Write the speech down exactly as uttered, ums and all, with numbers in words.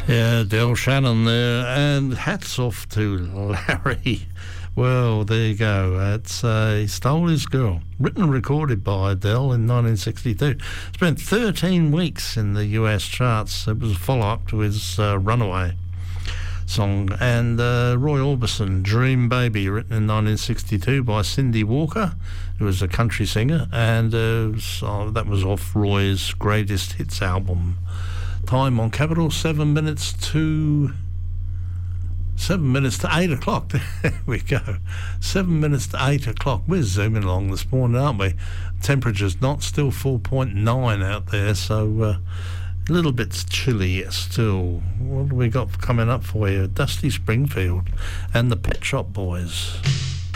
Yeah, Del Shannon there, and hats off to Larry. Well, there you go. It's uh, He Stole His Girl, written and recorded by Adele in nineteen sixty-two. Spent thirteen weeks in the U S charts. It was a follow-up to his uh, Runaway song. And uh, Roy Orbison, Dream Baby, written in nineteen sixty-two by Cindy Walker, who was a country singer, and uh, so that was off Roy's Greatest Hits album. Time on Capital, seven minutes to seven minutes to eight o'clock. There we go. Seven minutes to eight o'clock. We're zooming along this morning, aren't we? Temperature's not still four point nine out there, so uh, a little bit chilly still. What have we got coming up for you? Dusty Springfield and the Pet Shop Boys.